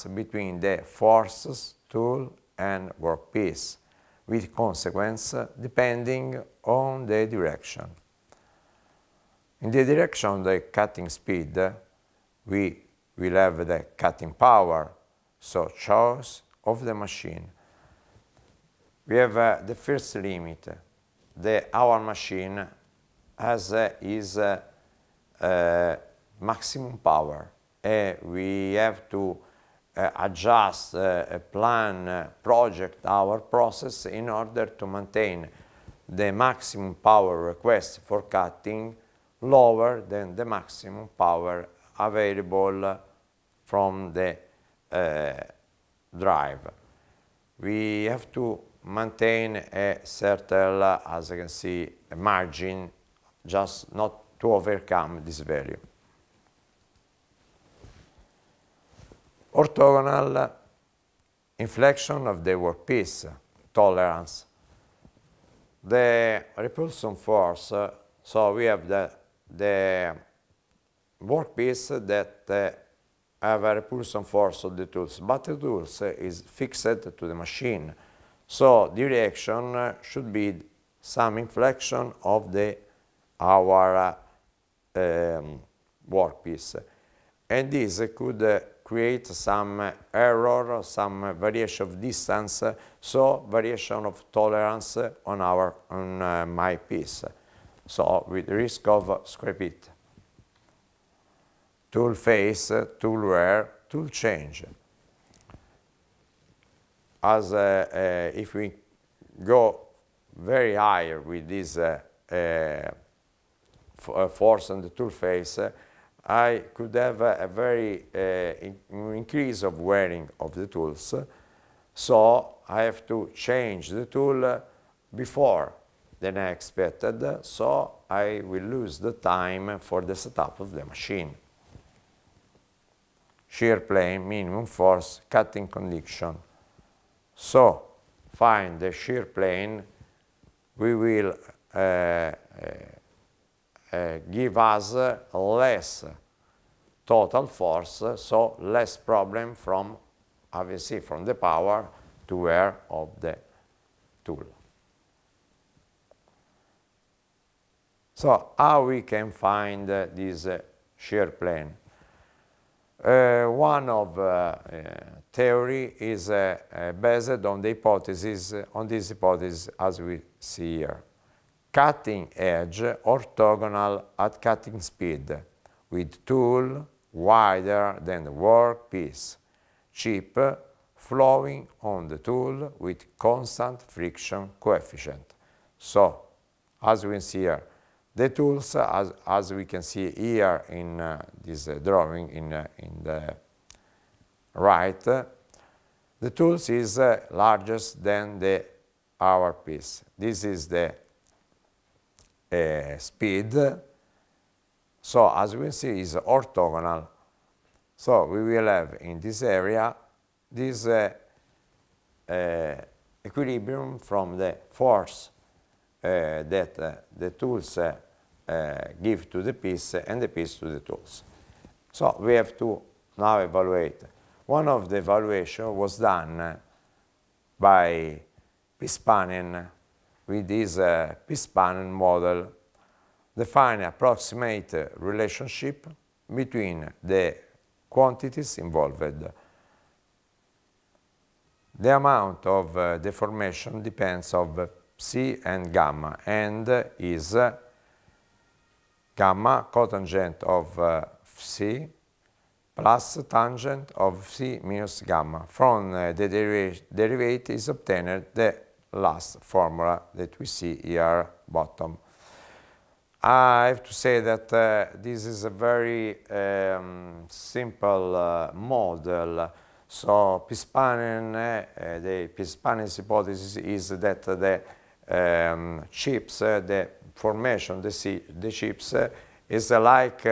balance between the forces, tool and workpiece, with consequence depending on the direction. In the direction of the cutting speed, we will have the cutting power, so choice of the machine. We have the first limit. Our machine has its maximum power. We have to adjust, plan, project our process in order to maintain the maximum power request for cutting lower than the maximum power available from the drive. We have to maintain a certain, as you can see, a margin, just not to overcome this value. Orthogonal inflection of the workpiece, tolerance. The repulsion force, so we have the workpiece that have a repulsion force of the tools, but the tools is fixed to the machine. So the reaction should be some inflection of our workpiece. And this could create some error, some variation of distance, so variation of tolerance on my piece. So with risk of scrap it. Tool face, tool wear, tool change. As if we go very high with this force on the tool face, I could have a very increase of wearing of the tools. So I have to change the tool before than I expected, so I will lose the time for the setup of the machine. Shear plane, minimum force, cutting condition. So find the shear plane, we will give us less total force, so less problem from, obviously, from the power to wear of the tool. So how we can find this shear plane? One of theory is based on the hypothesis, on this hypothesis as we see here. Cutting edge orthogonal at cutting speed, with tool wider than the workpiece, chip flowing on the tool with constant friction coefficient. So, as we can see here, the tools, as we can see here in this drawing in the right, the tools is largest than our piece. This is the speed. So as we see, is orthogonal. So we will have in this area this equilibrium from the force that the tools give to the piece and the piece to the tools. So we have to now evaluate. One of the evaluation was done by Pispanen with this Pispanen model, define approximate relationship between the quantities involved. The amount of deformation depends on psi and gamma, and is gamma cotangent of psi plus tangent of psi minus gamma. From the derivative is obtained the last formula that we see here bottom. I have to say that this is a very simple model. So the Pispanen's hypothesis is that the chips, the formation, the chips is like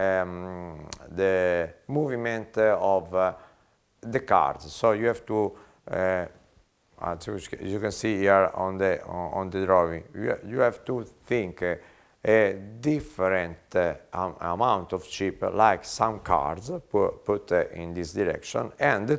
the movement of the cards. So you have to, as you can see here on the drawing, you have to think a different amount of chip, like some cards put in this direction, and the